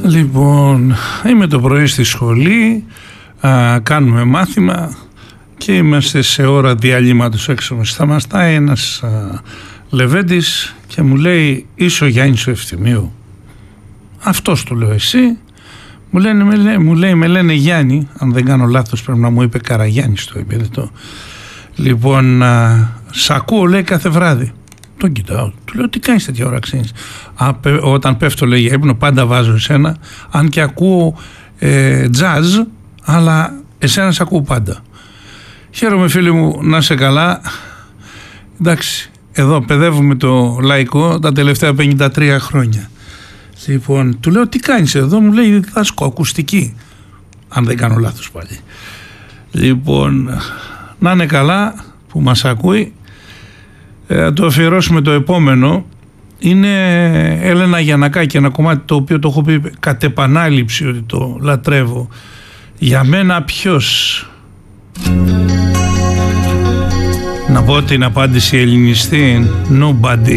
Λοιπόν, είμαι το πρωί στη σχολή, κάνουμε μάθημα και είμαστε σε ώρα διαλύματος έξω με σταματάει ένας λεβέντης και μου λέει «Είσαι ο Γιάννης ο Ευθυμίου?» «Αυτός», του λέω. «Εσύ?» Μου λέει «Με λένε Γιάννη», αν δεν κάνω λάθος πρέπει να μου είπε Καραγιάννης το επίδετο. Λοιπόν, «Σ' ακούω», λέει, «κάθε βράδυ». Τον κοιτάω, του λέω «Τι κάνεις τέτοια ώρα, ξέρεις?» Όταν πέφτω, λέει, για ύπνο πάντα βάζω εσένα, αν και ακούω jazz, αλλά εσένα σ' ακούω πάντα. Χαίρομαι, φίλοι μου, να είσαι καλά. Εντάξει, εδώ παιδεύουμε το λαϊκό τα τελευταία 53 χρόνια. Λοιπόν, του λέω «Τι κάνεις εδώ?» Μου λέει «Διδάσκω ακουστική», αν δεν κάνω λάθος πάλι. Λοιπόν, να είναι καλά που μας ακούει. Το αφιερώσουμε το επόμενο. Είναι Έλενα Γιαννακάκη, ένα κομμάτι το οποίο το έχω πει κατ' επανάληψη ότι το λατρεύω. «Για μένα ποιος?» Να πω την απάντηση ελληνιστή, nobody.